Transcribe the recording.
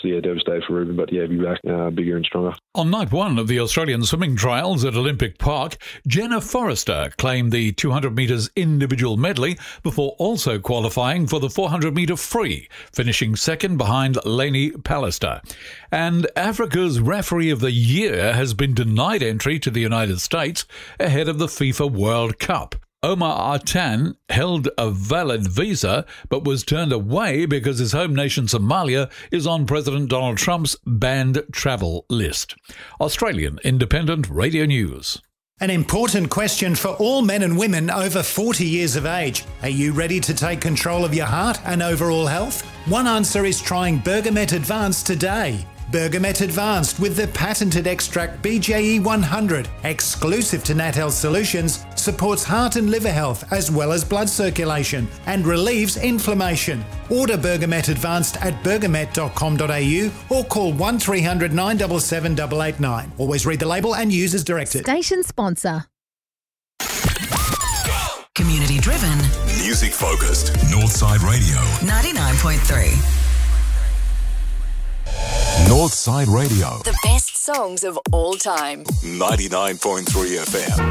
devastated for Ruben, but he'll be back bigger and stronger. On night one of the Australian swimming trials at Olympic Park, Jenna Forrester claimed the 200 metres individual medley before also qualifying for the 400 metre free, finishing second behind Lainey Pallister. And Africa's referee of the year has been denied entry to the United States ahead of the FIFA World Cup. Omar Artan held a valid visa but was turned away because his home nation Somalia is on President Donald Trump's banned travel list. Australian Independent Radio News. An important question for all men and women over 40 years of age. Are you ready to take control of your heart and overall health? One answer is trying Bergamet Advanced today. Bergamet Advanced with the patented extract BJE 100, exclusive to Nat Health Solutions, supports heart and liver health as well as blood circulation and relieves inflammation. Order Bergamet Advanced at bergamet.com.au or call 1300 977 889. Always read the label and use as directed. Station sponsor. Community driven. Music focused. Northside Radio. 99.3. Northside Radio. The best songs of all time. 99.3 FM.